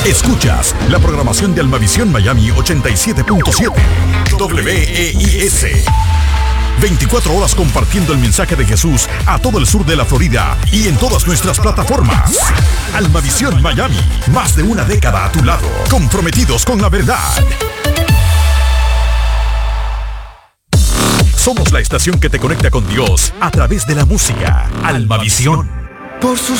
Escuchas la programación de Almavisión Miami 87.7 WEIS. 24 horas compartiendo el mensaje de Jesús a todo el sur de la Florida y en todas nuestras plataformas. Almavisión Miami, más de una década a tu lado, comprometidos con la verdad. Somos la estación que te conecta con Dios a través de la música. Almavisión. Por sus